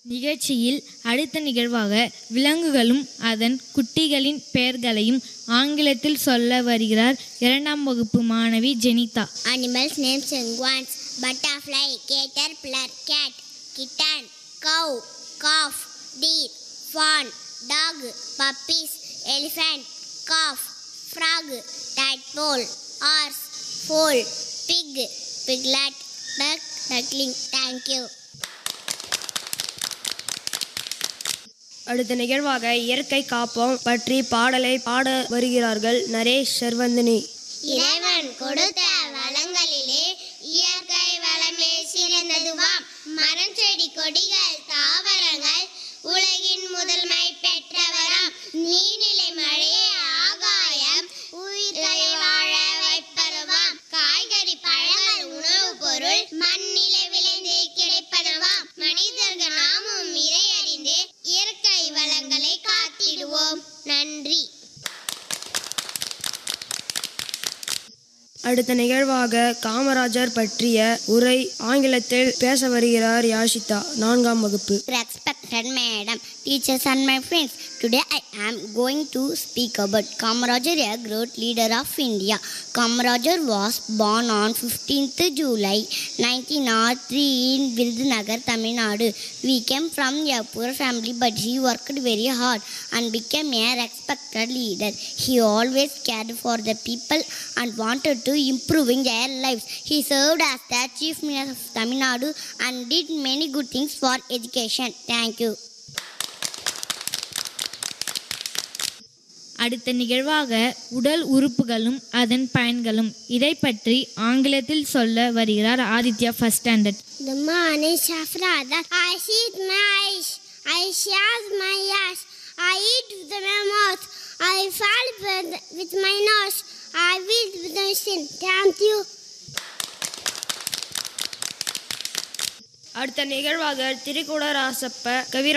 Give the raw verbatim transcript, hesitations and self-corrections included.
நிகழ்ச்சியில் அடுத்த நிகழ்வாக விலங்குகளும் அதன் குட்டிகளின் பெயர்களையும் ஆங்கிலத்தில் சொல்ல வருகிறார் இரண்டாம் வகுப்பு மாணவி Jenitha. Animals names penguins, butterfly, caterpillar, cat, kitten, cow, calf, deer, fawn, dog, puppies, elephant, calf, frog, tadpole, horse, foal, pig, piglet, duck, duckling. Thank you. அடுத்த நிகழ்வாக இயற்கை காப்போம் பற்றி பாடலை பாட வருகிறார்கள் நரேஷ் சர்வந்தினி. இறைவன் கொடுத்த வளங்களிலே இயற்கை வளமே சிறந்ததுவாம். மரம் செடி கொடிகள் தாவரங்கள் உலகின் முதன்மை பெற்றவராம். நீர்நிலை மழையே ஆகாயம் உயிர்களை வாழ வைப்பதுவாம். காய்கறி பழங்கள் உணவு பொருள் மண்ணிலே விளைந்து கிடைப்பதுவாம். மனிதர்கள் நாமும் இறை அறிந்து இயற்கை வளங்களை காத்திடுவோம். நன்றி. அடுத்த நிகழ்வாக காமராஜர் பற்றிய உரை ஆங்கிலத்தில் பேச வருகிறார் யாஷிதா, நான்காம் வகுப்பு. Respected madam, teachers and my friends, today I am going to speak about Kamarajar, a great leader of India. Kamarajar was born on fifteenth July nineteen oh three in Virudhunagar, Tamil Nadu. We came from a poor family, but he worked very hard and became a respected leader. He always cared for the people and wanted to improving their lives. He served as the Chief Minister of Tamil Nadu and did many good things for education. Thank you. அடுத்த நிகழ்வாக உடல் உறுப்புகளும் அதன் பயன்களும் இதை பற்றி ஆங்கிலத்தில் சொல்ல வருகிறார் Aditya, first standard. The morning Shafrada, I eat my eyes, I shave my ears, I eat with my mouth, I fall with my nose, I breathe with my chin. Thank you. அடுத்த நிகழ்வாக திரிகுட ராசப்ப கவி